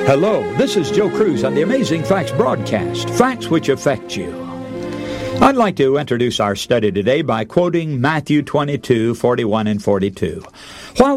Hello, this is Joe Cruz on the Amazing Facts broadcast, facts which affect you. I'd like to introduce our study today by quoting Matthew 22:41 and 42. While